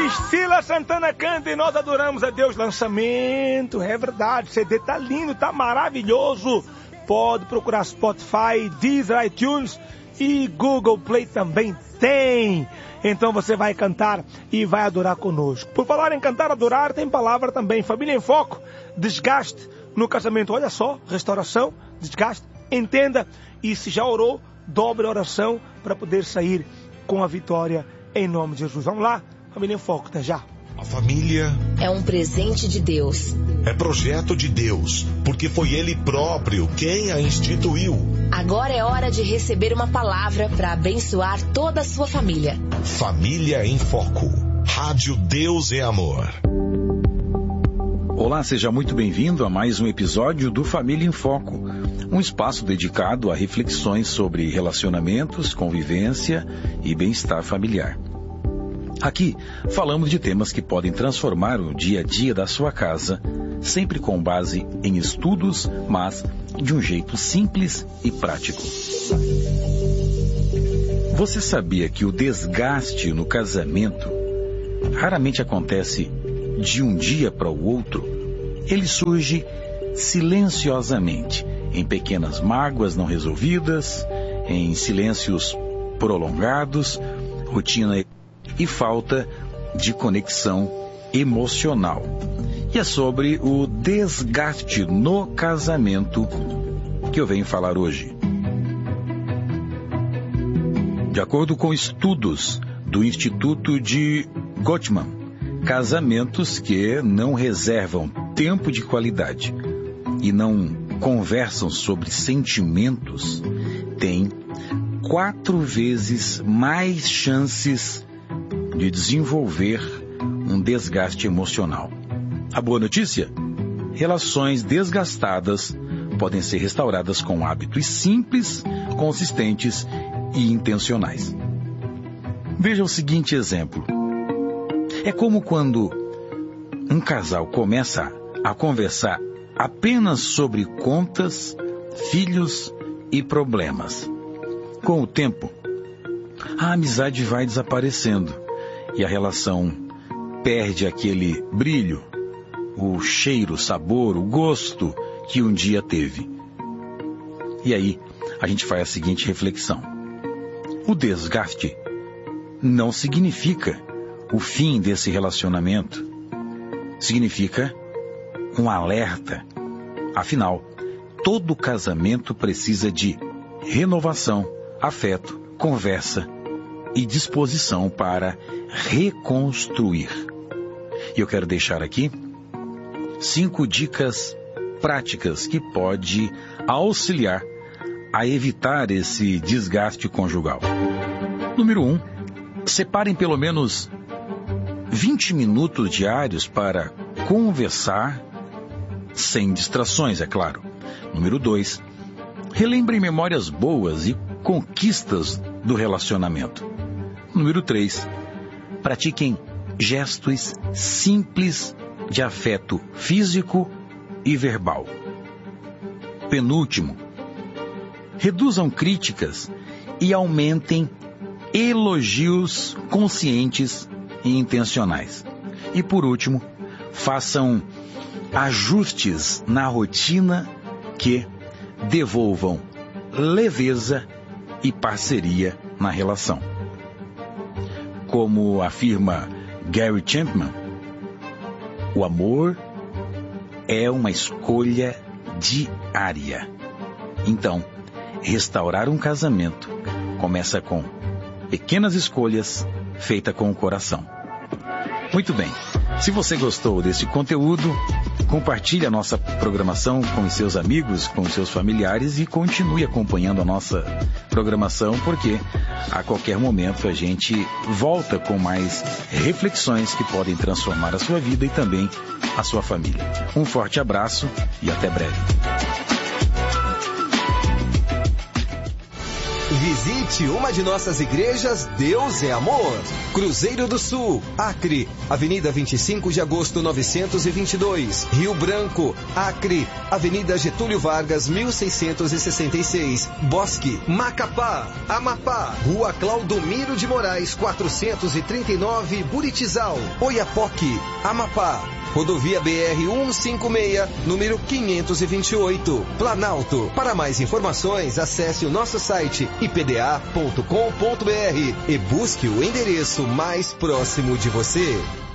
Priscila Santana canta e nós adoramos a Deus. Lançamento, é verdade. O CD tá lindo, tá maravilhoso. Pode procurar Spotify, Deezer, iTunes e Google Play também tem. Então você vai cantar e vai adorar conosco. Por falar em cantar, adorar, tem palavra também. Família em Foco, desgaste no casamento. Olha só, restauração, desgaste. Entenda, e se já orou, dobre a oração para poder sair com a vitória em nome de Jesus. Vamos lá, Família em Foco, até já. A família é um presente de Deus. É projeto de Deus, porque foi Ele próprio quem a instituiu. Agora é hora de receber uma palavra para abençoar toda a sua família. Família em Foco. Rádio Deus é Amor. Olá, seja muito bem-vindo a mais um episódio do Família em Foco. Um espaço dedicado a reflexões sobre relacionamentos, convivência e bem-estar familiar. Aqui, falamos de temas que podem transformar o dia a dia da sua casa, sempre com base em estudos, mas de um jeito simples e prático. Você sabia que o desgaste no casamento raramente acontece de um dia para o outro? Ele surge silenciosamente, em pequenas mágoas não resolvidas, em silêncios prolongados, rotina e falta de conexão emocional. E é sobre o desgaste no casamento que eu venho falar hoje. De acordo com estudos do Instituto de Gottman, casamentos que não reservam tempo de qualidade e não conversam sobre sentimentos têm 4 vezes mais chances de desenvolver um desgaste emocional. A boa notícia? Relações desgastadas podem ser restauradas com hábitos simples, consistentes e intencionais. Veja o seguinte exemplo. É como quando um casal começa a conversar apenas sobre contas, filhos e problemas. Com o tempo, a amizade vai desaparecendo e a relação perde aquele brilho, o cheiro, o sabor, o gosto que um dia teve. E aí, a gente faz a seguinte reflexão. O desgaste não significa o fim desse relacionamento. Significa um alerta. Afinal, todo casamento precisa de renovação, afeto, conversa e disposição para reconstruir. E eu quero deixar aqui 5 dicas práticas que pode auxiliar a evitar esse desgaste conjugal. Número 1, separem pelo menos 20 minutos diários para conversar, sem distrações, é claro. Número 2, relembrem memórias boas e conquistas do relacionamento. Número 3, pratiquem gestos simples de afeto físico e verbal. Penúltimo, reduzam críticas e aumentem elogios conscientes e intencionais. E por último, façam ajustes na rotina que devolvam leveza e parceria na relação. Como afirma Gary Chapman, o amor é uma escolha diária. Então, restaurar um casamento começa com pequenas escolhas feitas com o coração. Muito bem, se você gostou desse conteúdo, compartilhe a nossa programação com os seus amigos, com os seus familiares e continue acompanhando a nossa programação, porque a qualquer momento a gente volta com mais reflexões que podem transformar a sua vida e também a sua família. Um forte abraço e até breve. Visite uma de nossas igrejas Deus é Amor. Cruzeiro do Sul, Acre, Avenida 25 de Agosto 922. Rio Branco, Acre, Avenida Getúlio Vargas 1666. Bosque, Macapá, Amapá, Rua Claudomiro de Moraes 439, Buritizal. Oiapoque, Amapá. Rodovia BR-156, número 528, Planalto. Para mais informações, acesse o nosso site ipda.com.br e busque o endereço mais próximo de você.